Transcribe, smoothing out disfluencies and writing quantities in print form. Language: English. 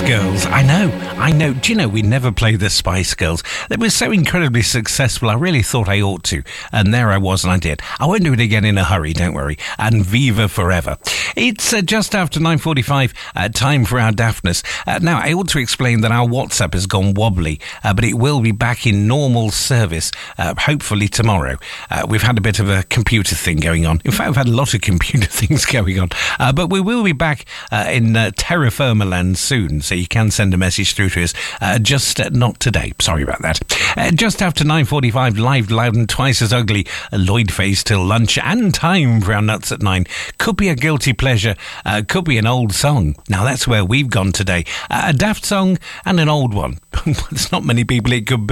Girls. I know. Do you know, we never played the Spice Girls. They were so incredibly successful, I really thought I ought to. And there I was, and I did. I won't do it again in a hurry, don't worry. And Viva Forever. It's just after 9:45, time for our Daphnis. Now, I ought to explain that our WhatsApp has gone wobbly, but it will be back in normal service, hopefully tomorrow. We've had a bit of a computer thing going on. In fact, we've had a lot of computer things going on. But we will be back in terra firma land soon, so you can send a message through to us. Just not today. Sorry about that. Just after 9:45, live, loud and twice as ugly. Lloyd Phase till lunch, and time for our Nuts at 9. Could be a guilty pleasure, could be an old song. Now that's where we've gone today. A daft song and an old one. There's not many people it could be.